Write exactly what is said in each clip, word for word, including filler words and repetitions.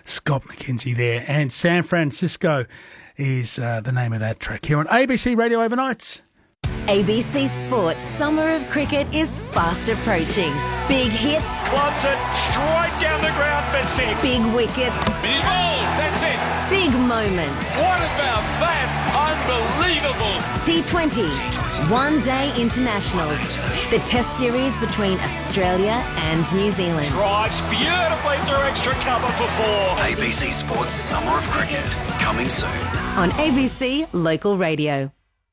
Scott McKenzie there. And San Francisco is uh, the name of that track here on A B C Radio Overnights. A B C Sports Summer of Cricket is fast approaching. Big hits. Clubs it straight down the ground for six. Big wickets. He's bowled. That's it. Big moments. What about that? Unbelievable. T twenty. One Day Internationals. The Test Series between Australia and New Zealand. Drives beautifully through extra cover for four. A B C Sports Summer of Cricket, coming soon. On A B C Local Radio.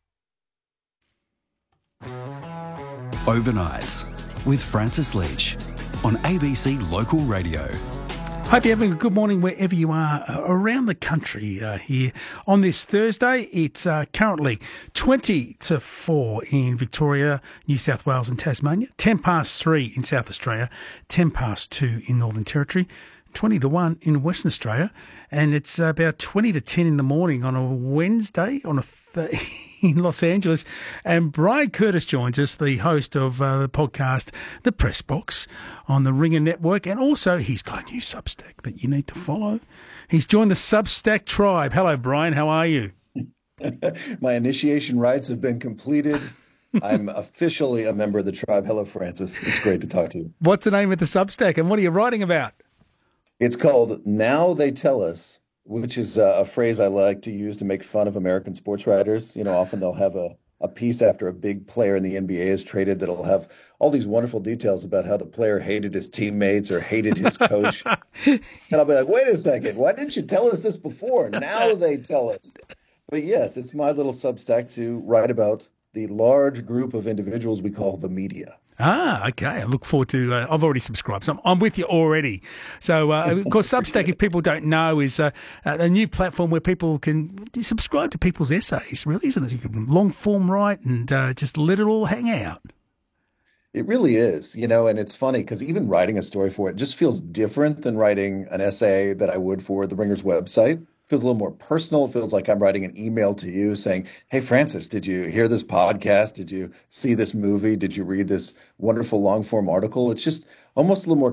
Overnights with Francis Leach on A B C Local Radio. Hope you're having a good morning wherever you are uh, around the country uh, here on this Thursday. It's uh, currently twenty to four in Victoria, New South Wales and Tasmania, ten past three in South Australia, ten past two in Northern Territory, twenty to one in Western Australia, and it's about twenty to ten in the morning on a Wednesday on a th- in Los Angeles. And Brian Curtis joins us, the host of uh, the podcast The Press Box on the Ringer Network, and also he's got a new Substack that you need to follow. He's joined the Substack tribe. Hello, Brian. How are you? My initiation rites have been completed. I'm officially a member of the tribe. Hello, Francis. It's great to talk to you. What's the name of the Substack, and what are you writing about? It's called Now They Tell Us, which is uh, a phrase I like to use to make fun of American sports writers. You know, often they'll have a, a piece after a big player in the N B A is traded that'll have all these wonderful details about how the player hated his teammates or hated his coach. And I'll be like, wait a second, why didn't you tell us this before? Now they tell us. But yes, it's my little Substack to write about the large group of individuals we call the media. Ah, okay. I look forward to. Uh, I've already subscribed, so I'm, I'm with you already. So, uh, of course, Substack, if people don't know, is uh, a new platform where people can subscribe to people's essays. Really, isn't it? You can long form write and uh, just let it all hang out. It really is, you know, and it's funny because even writing a story for it just feels different than writing an essay that I would for the Ringer's website. Feels a little more personal. It feels like I'm writing an email to you saying, hey, Francis, did you hear this podcast? Did you see this movie? Did you read this wonderful long form article? It's just almost a little more